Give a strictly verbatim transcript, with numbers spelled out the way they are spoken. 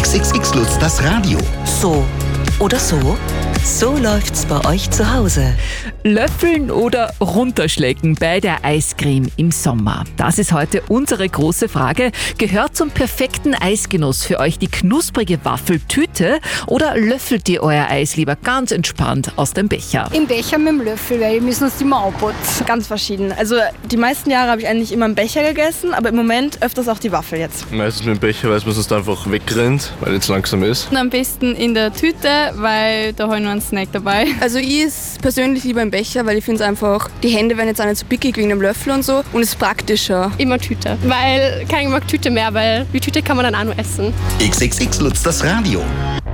X X X Lutz, das Radio. So oder so? So läuft's bei euch zu Hause. Löffeln oder runterschlecken bei der Eiscreme im Sommer? Das ist heute unsere große Frage. Gehört zum perfekten Eisgenuss für euch die knusprige Waffeltüte oder löffelt ihr euer Eis lieber ganz entspannt aus dem Becher? Im Becher mit dem Löffel, weil wir müssen uns immer aufputzen. Ganz verschieden. Also die meisten Jahre habe ich eigentlich immer im Becher gegessen, aber im Moment öfters auch die Waffel jetzt. Meistens mit dem Becher, weil es mir sonst einfach wegrennt, weil es langsam ist. Am besten in der Tüte, weil da habe ich noch einen Snack dabei. Also ich esse persönlich lieber im Becher, weil ich finde es einfach, die Hände werden jetzt auch nicht so pickig wegen dem Löffel und so und es ist praktischer. Immer Tüte, weil keiner mag Tüte mehr, weil die Tüte kann man dann auch nur essen. X X X Lutz, das Radio.